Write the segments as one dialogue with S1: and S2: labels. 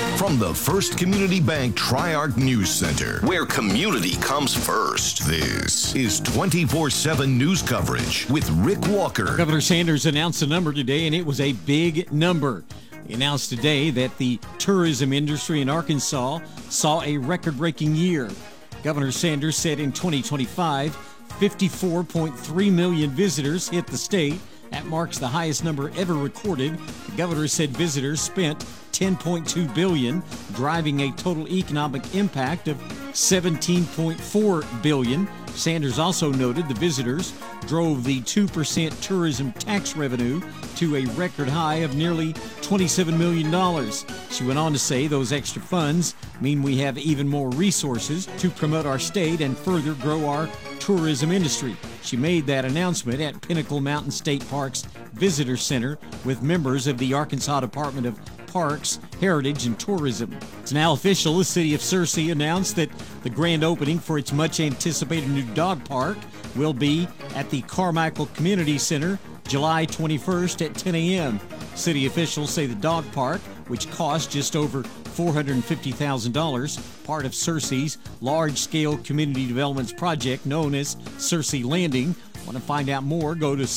S1: From the First Community Bank Tri-Arc News Center, where community comes first, this is 24/7 news coverage with Rick Walker.
S2: Governor Sanders announced a number today, and it was a big number. He announced today that the tourism industry in Arkansas saw a record-breaking year. Governor Sanders said in 2025, 54.3 million visitors hit the state. That marks the highest number ever recorded. The governor said visitors spent $10.2 billion, driving a total economic impact of $17.4 billion. Sanders also noted the visitors drove the 2% tourism tax revenue to a record high of nearly $27 million. She went on to say those extra funds mean we have even more resources to promote our state and further grow our tourism industry. She made that announcement at Pinnacle Mountain State Park's Visitor Center with members of the Arkansas Department of Parks, Heritage, and Tourism. It's now official. The city of Searcy announced that the grand opening for its much-anticipated new dog park will be at the Carmichael Community Center July 21st at 10 a.m. City officials say the dog park, which cost just over $450,000, part of Searcy's large-scale community developments project known as Searcy Landing. Want to find out more? Go to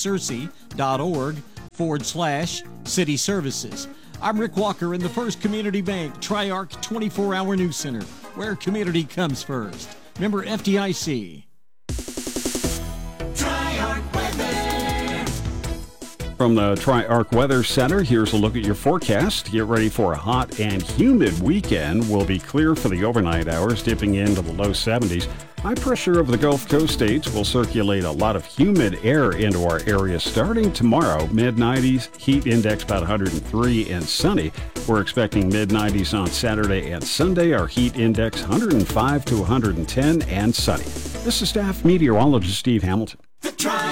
S2: cityofsearcy.org/city services. I'm Rick Walker in the First Community Bank Tri-Arc 24-hour news center, where community comes first. Member FDIC.
S3: Tri-Arc weather.
S4: From the Tri-Arc Weather Center, here's a look at your forecast. Get ready for a hot and humid weekend. Will be clear for the overnight hours, dipping into the low 70s. High pressure over the Gulf Coast states will circulate a lot of humid air into our area starting tomorrow. Mid-90s, heat index about 103 and sunny. We're expecting mid-90s on Saturday and Sunday. Our heat index 105 to 110 and sunny. This is staff meteorologist Steve Hamilton.
S3: The